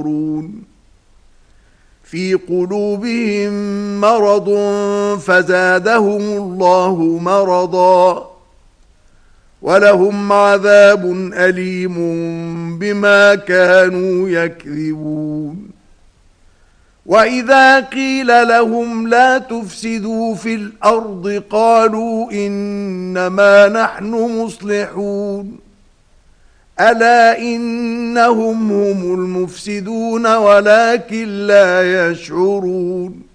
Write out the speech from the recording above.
يشعرون في قلوبهم مرض فزادهم الله مرضا ولهم عذاب أليم بما كانوا يكذبون وإذا قيل لهم لا تفسدوا في الأرض قالوا إنما نحن مصلحون ألا إنهم هم المفسدون ولكن لا يشعرون